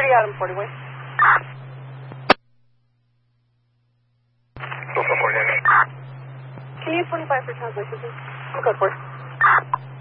Adam 40 way. Can you use 25 for translation, please? Code 4.